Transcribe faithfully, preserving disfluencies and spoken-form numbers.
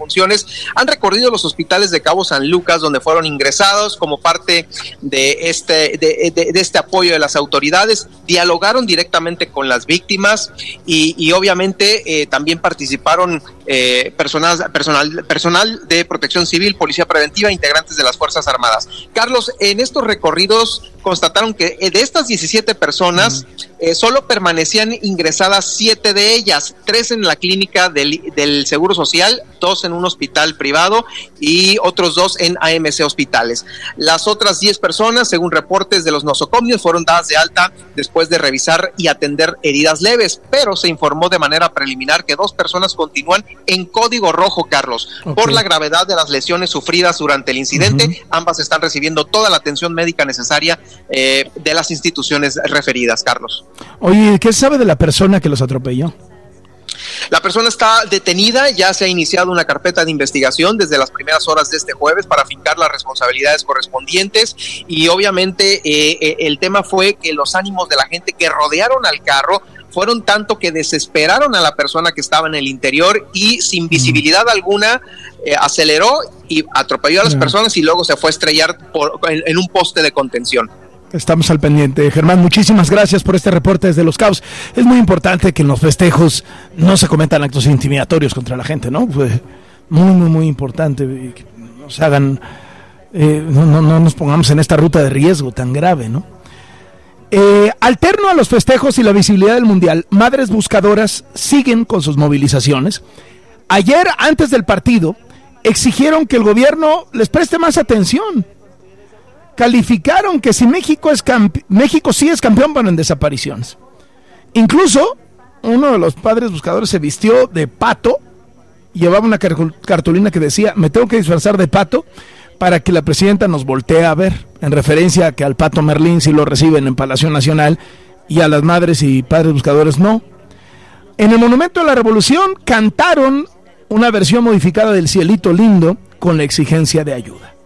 opciones, han recorrido los hospitales de Cabo San Lucas, donde fueron ingresados como parte de este, de, de, de este apoyo de las autoridades, dialogaron directamente con las víctimas y, y obviamente eh, también participaron eh, personas, personal, personal de protección civil, policía preventiva, integrantes de las Fuerzas Armadas. Carlos, en estos recorridos constataron que de estas diecisiete personas, uh-huh. eh, solo permanecían ingresadas siete de ellas, tres en la clínica del, del Seguro Social, dos en un hospital privado y otros dos en A M C Hospitales. Las otras diez personas, según reportes de los nosocomios, fueron dadas de alta después de revisar y atender heridas leves, pero se informó de manera preliminar que dos personas continúan en código rojo, Carlos, okay. por la gravedad de las lesiones sufridas durante el incidente. Uh-huh. Ambas están recibiendo toda la atención médica necesaria eh, de las instituciones referidas, Carlos. Oye, ¿qué sabe de la persona que los atropelló? La persona está detenida, ya se ha iniciado una carpeta de investigación desde las primeras horas de este jueves para fincar las responsabilidades correspondientes y obviamente eh, eh, el tema fue que los ánimos de la gente que rodearon al carro fueron tanto que desesperaron a la persona que estaba en el interior y sin visibilidad mm. alguna eh, aceleró y atropelló a las yeah. personas y luego se fue a estrellar por, en, en un poste de contención. Estamos al pendiente. Germán, muchísimas gracias por este reporte desde Los Cabos. Es muy importante que en los festejos no se cometan actos intimidatorios contra la gente, ¿no? Fue muy, muy, muy importante que no se hagan, eh, no, no, no nos pongamos en esta ruta de riesgo tan grave, ¿no? Eh, alterno a los festejos y la visibilidad del Mundial, madres buscadoras siguen con sus movilizaciones. Ayer, antes del partido, exigieron que el gobierno les preste más atención. Calificaron que si México es campe- México sí es campeón, pero en desapariciones. Incluso uno de los padres buscadores se vistió de pato, llevaba una car- cartulina que decía: me tengo que disfrazar de pato para que la presidenta nos voltee a ver, en referencia a que al pato Merlín sí lo reciben en Palacio Nacional y a las madres y padres buscadores no. En el Monumento de la Revolución cantaron una versión modificada del Cielito Lindo con la exigencia de ayuda.